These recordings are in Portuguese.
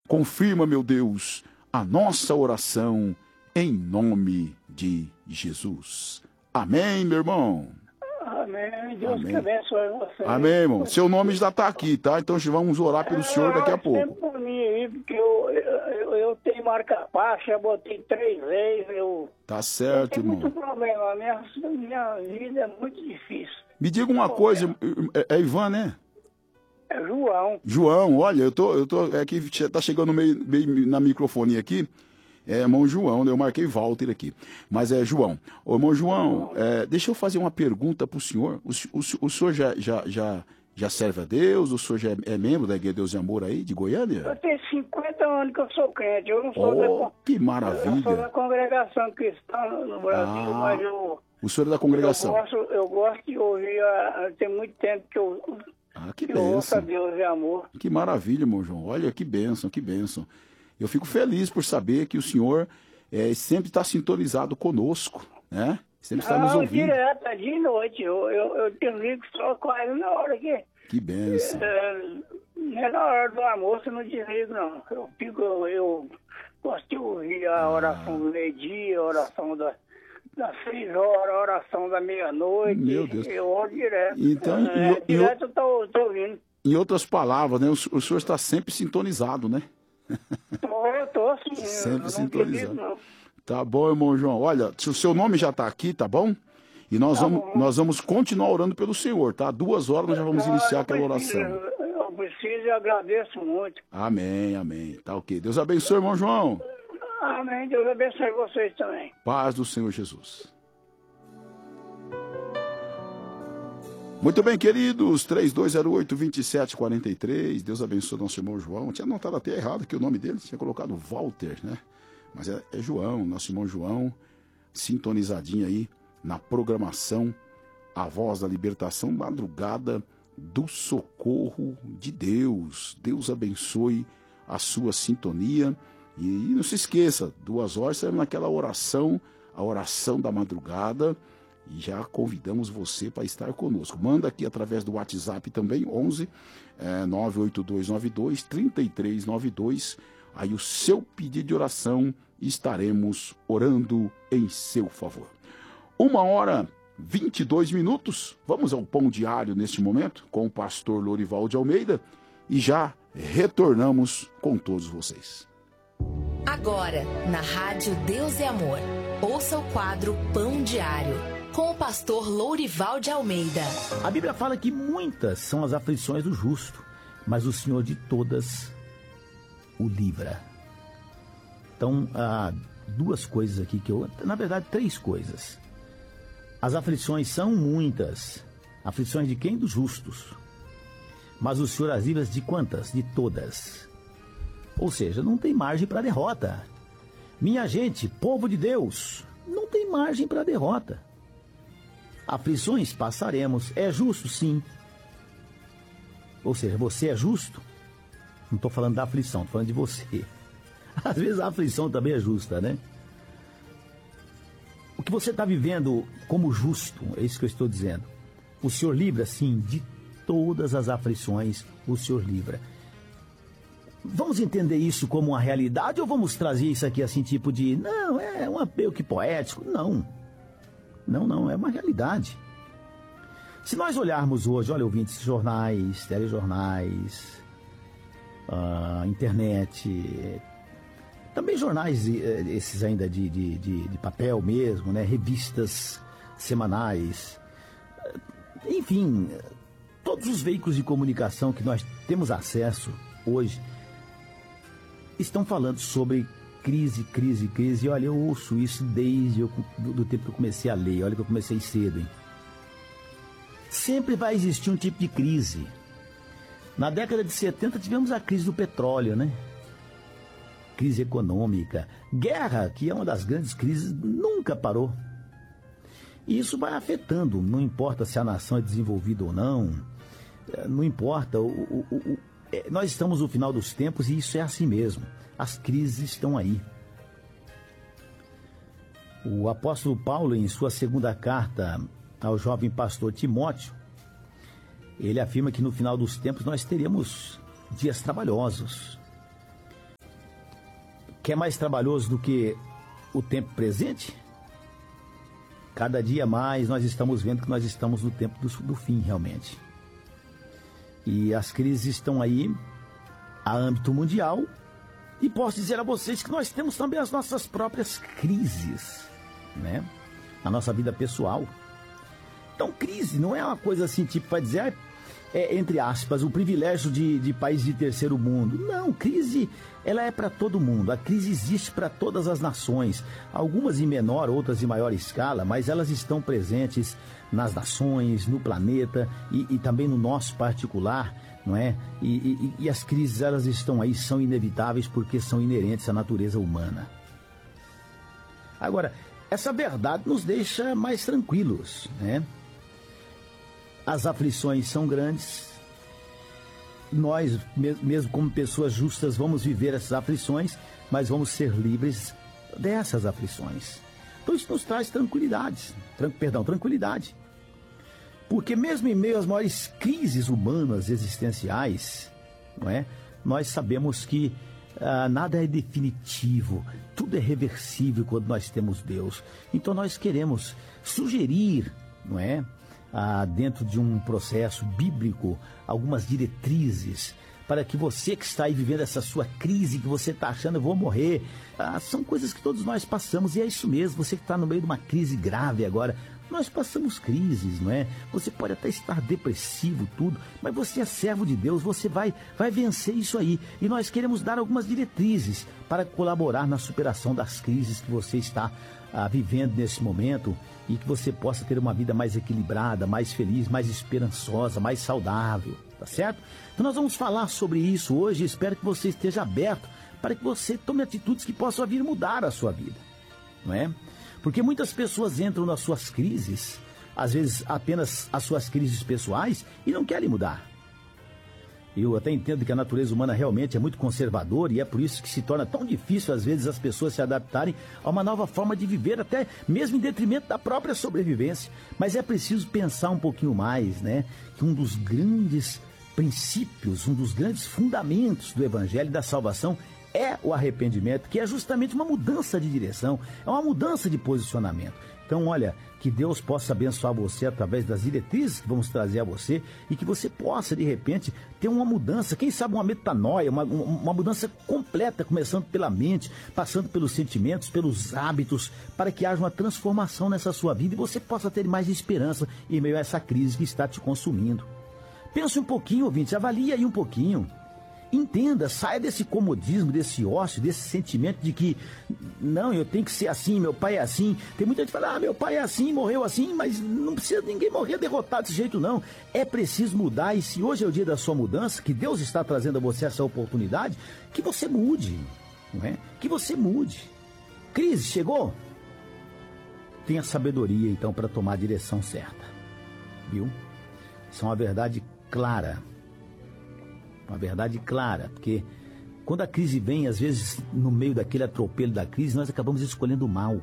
Confirma, meu Deus, a nossa oração em nome de Jesus. Amém, meu irmão? Amém. Deus Amém. que abençoe você. Amém, irmão. Seu nome já está aqui, tá? Então vamos orar pelo senhor daqui a pouco. Sempre por mim aí, porque eu tenho marca-passo, já botei 3 vezes. Tá certo, tenho irmão. muito problema. Minha vida é muito difícil. Me diga uma coisa, é Ivan, né? É João. João, olha, eu tô aqui, tá chegando meio na microfonia aqui. É irmão João, eu marquei Walter aqui, mas é João. Ô, irmão João, deixa eu fazer uma pergunta para o senhor. O senhor já serve a Deus? O senhor já é membro da Igreja Deus e Amor aí, de Goiânia? Eu tenho 50 anos que eu sou crente. Eu não sou que eu sou maravilha. da congregação cristã no Brasil, mas o senhor é da congregação? Eu gosto de ouvir, tem muito tempo que eu que ouço a bênção. Deus e Amor. Que maravilha, irmão João. Olha, que bênção, que bênção. Eu fico feliz por saber que o senhor sempre está sintonizado conosco, né? Sempre está nos ouvindo. Direto, de noite. Eu te ligo só quase na hora que... Que bênção. Não é na hora do almoço, eu não desligo, não. Eu gosto de ouvir a oração do meio-dia, a oração das 6 horas, a oração da meia-noite. Meu Deus. Eu oro direto. Então, direto eu tô ouvindo. Em outras palavras, né? O senhor está sempre sintonizado, né? Eu tô sim. Sempre sintonizado. sintonizado. Tá bom, irmão João. Olha, o seu nome já está aqui, tá bom? E nós vamos continuar orando pelo senhor, tá? 2 horas nós já vamos iniciar aquela oração. Eu preciso e agradeço muito. Amém, amém. Tá ok. Deus abençoe, irmão João. Amém. Deus abençoe vocês também. Paz do Senhor Jesus. Muito bem, queridos, 3208-2743, Deus abençoe nosso irmão João. Eu tinha anotado até errado que o nome dele, tinha colocado Walter, né? Mas é João, nosso irmão João, sintonizadinho aí na programação A Voz da Libertação, madrugada do socorro de Deus. Deus abençoe a sua sintonia. E não se esqueça, 2 horas seremos naquela oração, a oração da madrugada. E já convidamos você para estar conosco. Manda aqui através do WhatsApp também, 11 98292 3392. Aí o seu pedido de oração, estaremos orando em seu favor. 1h22. Vamos ao pão diário neste momento com o pastor Lorival de Almeida e já retornamos com todos vocês. Agora, na Rádio Deus e Amor, ouça o quadro Pão Diário, com o pastor Lourival de Almeida. A Bíblia fala que muitas são as aflições do justo, mas o Senhor de todas o livra. Então, há 2 coisas aqui na verdade, 3 coisas. As aflições são muitas. Aflições de quem? Dos justos. Mas o Senhor as livra de quantas? De todas. Ou seja, não tem margem para derrota. Minha gente, povo de Deus, não tem margem para derrota. Aflições passaremos. É justo, sim. Ou seja, você é justo? Não estou falando da aflição, estou falando de você. Às vezes a aflição também é justa, né? O que você está vivendo como justo, é isso que eu estou dizendo. O Senhor livra, sim, de todas as aflições, o Senhor livra. Vamos entender isso como uma realidade ou vamos trazer isso aqui assim, tipo de... Não, é um apelo que poético. Não, é uma realidade. Se nós olharmos hoje, olha, ouvintes, jornais, telejornais, internet, também jornais esses ainda de papel mesmo, né? Revistas semanais, enfim, todos os veículos de comunicação que nós temos acesso hoje estão falando sobre crise. E olha, eu ouço isso desde do tempo que eu comecei a ler. Olha que eu comecei cedo, hein? Sempre vai existir um tipo de crise. Na década de 70 tivemos a crise do petróleo, né? Crise econômica. Guerra, que é uma das grandes crises, nunca parou. E isso vai afetando, não importa se a nação é desenvolvida ou não, não importa. Nós estamos no final dos tempos e isso é assim mesmo. As crises estão aí. O apóstolo Paulo, em sua 2ª carta ao jovem pastor Timóteo, ele afirma que no final dos tempos nós teremos dias trabalhosos. que é mais trabalhoso do que o tempo presente? Cada dia mais nós estamos vendo que nós estamos no tempo do fim, realmente. E as crises estão aí a âmbito mundial. E posso dizer a vocês que nós temos também as nossas próprias crises, né? Na nossa vida pessoal. Então, crise não é uma coisa assim, tipo, para dizer, entre aspas, o privilégio de países de terceiro mundo. Não, crise, ela é para todo mundo. A crise existe para todas as nações. Algumas em menor, outras em maior escala, mas elas estão presentes nas nações, no planeta e também no nosso particular, não é? E as crises, elas estão aí, são inevitáveis porque são inerentes à natureza humana. Agora, essa verdade nos deixa mais tranquilos, né? As aflições são grandes. Nós, mesmo como pessoas justas, vamos viver essas aflições, mas vamos ser livres dessas aflições. Então isso nos traz tranquilidade. Porque mesmo em meio às maiores crises humanas existenciais, não é? Nós sabemos que nada é definitivo, tudo é reversível quando nós temos Deus. Então nós queremos sugerir, não é? Dentro de um processo bíblico, algumas diretrizes para que você que está aí vivendo essa sua crise, que você está achando, eu vou morrer, são coisas que todos nós passamos, e é isso mesmo. Você que está no meio de uma crise grave agora, nós passamos crises, não é? Você pode até estar depressivo, tudo, mas você é servo de Deus, você vai vencer isso aí, e nós queremos dar algumas diretrizes para colaborar na superação das crises que você está vivendo nesse momento, e que você possa ter uma vida mais equilibrada, mais feliz, mais esperançosa, mais saudável, tá certo? Então nós vamos falar sobre isso hoje. Espero que você esteja aberto para que você tome atitudes que possam vir mudar a sua vida, não é? Porque muitas pessoas entram nas suas crises, às vezes apenas as suas crises pessoais, e não querem mudar. Eu até entendo que a natureza humana realmente é muito conservadora, e é por isso que se torna tão difícil às vezes as pessoas se adaptarem a uma nova forma de viver, até mesmo em detrimento da própria sobrevivência. Mas é preciso pensar um pouquinho mais, né? Que um dos grandes princípios, um dos grandes fundamentos do Evangelho e da salvação é o arrependimento, que é justamente uma mudança de direção, é uma mudança de posicionamento. Então, olha, que Deus possa abençoar você através das diretrizes que vamos trazer a você, e que você possa, de repente, ter uma mudança, quem sabe uma metanoia, uma mudança completa, começando pela mente, passando pelos sentimentos, pelos hábitos, para que haja uma transformação nessa sua vida e você possa ter mais esperança em meio a essa crise que está te consumindo. Pense um pouquinho, ouvinte, avalie aí um pouquinho. Entenda, saia desse comodismo, desse ócio, desse sentimento de que não, eu tenho que ser assim, meu pai é assim. Tem muita gente que fala, meu pai é assim, morreu assim, mas não precisa ninguém morrer derrotado desse jeito não. É preciso mudar, e se hoje é o dia da sua mudança, que Deus está trazendo a você essa oportunidade, que você mude, não é? Que você mude. Crise chegou? Tenha sabedoria então para tomar a direção certa, viu? Isso é uma verdade clara. Uma verdade clara, porque quando a crise vem, às vezes, no meio daquele atropelo da crise, nós acabamos escolhendo o mal.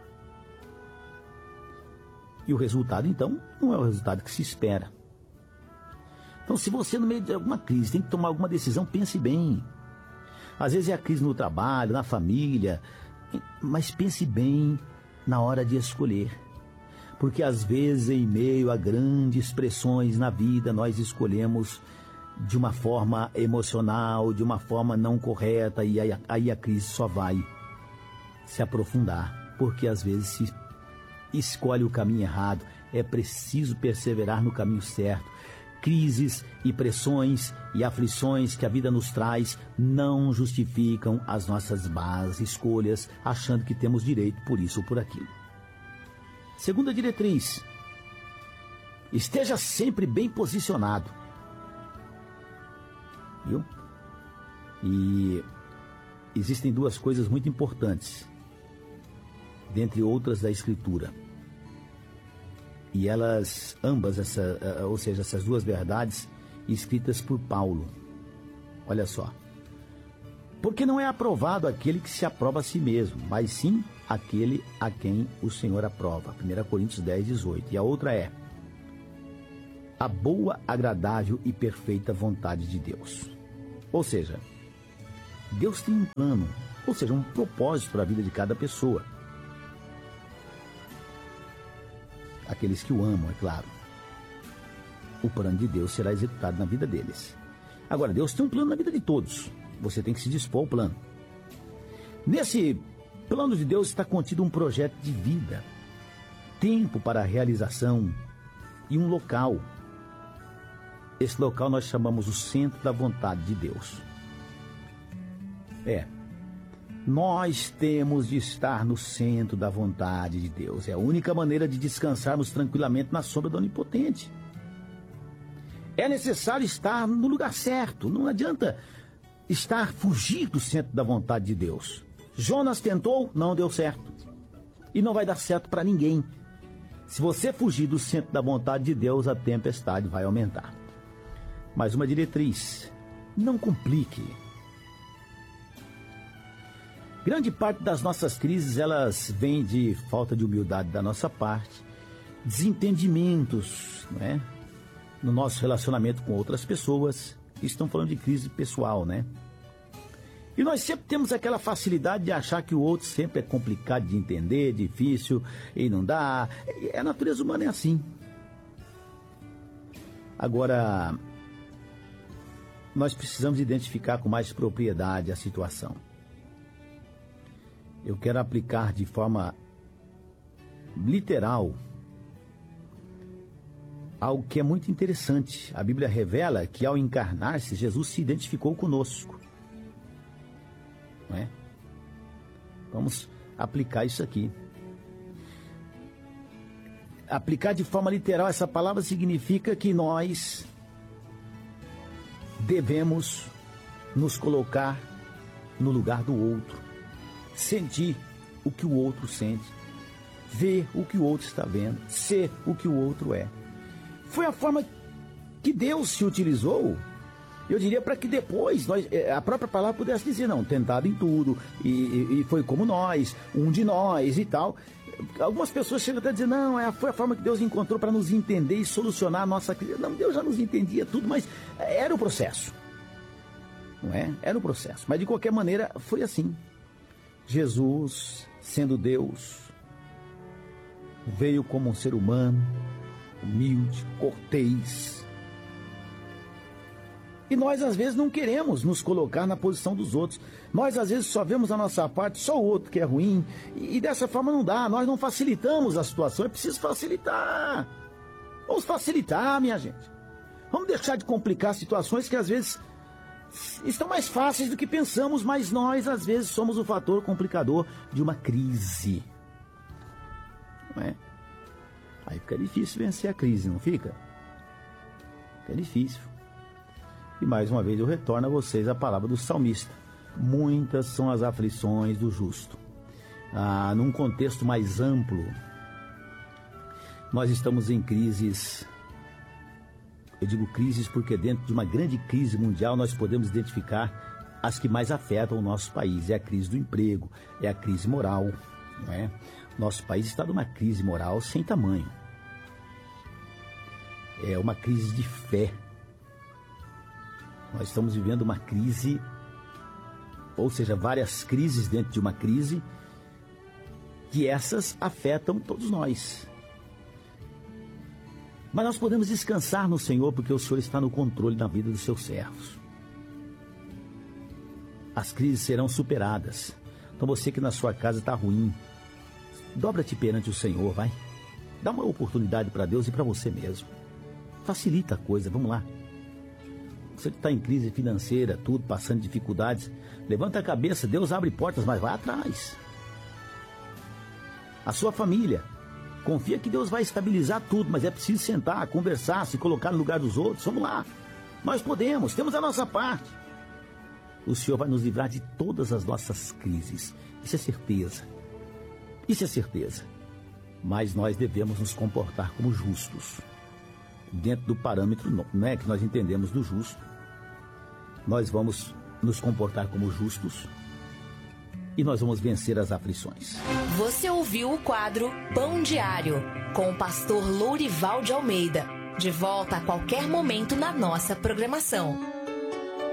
E o resultado, então, não é o resultado que se espera. Então, se você, no meio de alguma crise, tem que tomar alguma decisão, pense bem. Às vezes é a crise no trabalho, na família, mas pense bem na hora de escolher. Porque, às vezes, em meio a grandes pressões na vida, nós escolhemos de uma forma emocional, de uma forma não correta, e aí a crise só vai se aprofundar, porque às vezes se escolhe o caminho errado. É preciso perseverar no caminho certo. Crises e pressões e aflições que a vida nos traz não justificam as nossas más escolhas, achando que temos direito por isso ou por aquilo. Segunda diretriz: esteja sempre bem posicionado. Viu? E existem duas coisas muito importantes, dentre outras da Escritura. E elas, ambas, essas duas verdades, escritas por Paulo. Olha só. Porque não é aprovado aquele que se aprova a si mesmo, mas sim aquele a quem o Senhor aprova. 1 Coríntios 10, 18. E a outra é a boa, agradável e perfeita vontade de Deus. Ou seja, Deus tem um plano Ou seja, um propósito para a vida de cada pessoa. Aqueles que o amam, é claro. O plano de Deus será executado na vida deles. Agora, Deus tem um plano na vida de todos. Você tem que se dispor ao plano. Nesse plano de Deus está contido um projeto de vida, tempo para a realização e um local. Esse local nós chamamos o centro da vontade de Deus. Nós temos de estar no centro da vontade de Deus. É a única maneira de descansarmos tranquilamente na sombra do Onipotente. É necessário estar no lugar certo. Não adianta fugir do centro da vontade de Deus. Jonas tentou, não deu certo. E não vai dar certo para ninguém. Se você fugir do centro da vontade de Deus, a tempestade vai aumentar. Mais uma diretriz: não complique. Grande parte das nossas crises, elas vêm de falta de humildade da nossa parte, desentendimentos, não é? No nosso relacionamento com outras pessoas. Estão falando de crise pessoal, né? E nós sempre temos aquela facilidade de achar que o outro sempre é complicado de entender, difícil, e não dá. A natureza humana é assim. Agora, nós precisamos identificar com mais propriedade a situação. Eu quero aplicar de forma literal algo que é muito interessante. A Bíblia revela que ao encarnar-se, Jesus se identificou conosco. Não é? Vamos aplicar isso aqui. Aplicar de forma literal essa palavra significa que nós devemos nos colocar no lugar do outro. Sentir o que o outro sente, ver o que o outro está vendo, ser o que o outro é. Foi a forma que Deus se utilizou, eu diria, para que depois a própria palavra pudesse dizer, não, tentado em tudo, e foi como nós, um de nós e tal. Algumas pessoas chegam até a dizer, não, foi a forma que Deus encontrou para nos entender e solucionar a nossa crise. Não, Deus já nos entendia tudo, mas era o processo. Não é? Era o processo. Mas de qualquer maneira, foi assim. Jesus, sendo Deus, veio como um ser humano, humilde, cortês. E nós, às vezes, não queremos nos colocar na posição dos outros. Nós, às vezes, só vemos a nossa parte, só o outro que é ruim. E dessa forma não dá. Nós não facilitamos a situação. É preciso facilitar. Vamos facilitar, minha gente. Vamos deixar de complicar situações que, às vezes, estão mais fáceis do que pensamos, mas nós, às vezes, somos o fator complicador de uma crise. Não é? Aí fica difícil vencer a crise, não fica? Fica difícil. E mais uma vez eu retorno a vocês a palavra do salmista. Muitas são as aflições do justo. Num contexto mais amplo, nós estamos em crises. Eu digo crises porque dentro de uma grande crise mundial nós podemos identificar as que mais afetam o nosso país. É a crise do emprego, é a crise moral, não é? Nosso país está numa crise moral sem tamanho. É uma crise de fé. Nós estamos vivendo uma crise, ou seja, várias crises dentro de uma crise, que essas afetam todos nós. Mas nós podemos descansar no Senhor, porque o Senhor está no controle da vida dos seus servos. As crises serão superadas. Então você que na sua casa está ruim, dobra-te perante o Senhor, vai. Dá uma oportunidade para Deus e para você mesmo. Facilita a coisa, vamos lá. Você que está em crise financeira, tudo, passando dificuldades, levanta a cabeça, Deus abre portas, mas vai atrás. A sua família, confia que Deus vai estabilizar tudo, mas é preciso sentar, conversar, se colocar no lugar dos outros. Vamos lá, nós podemos, temos a nossa parte. O Senhor vai nos livrar de todas as nossas crises, isso é certeza. Isso é certeza. Mas nós devemos nos comportar como justos. Dentro do parâmetro, não é que nós entendemos do justo. Nós vamos nos comportar como justos e nós vamos vencer as aflições. Você ouviu o quadro Pão Diário, com o pastor Lourival de Almeida. De volta a qualquer momento na nossa programação.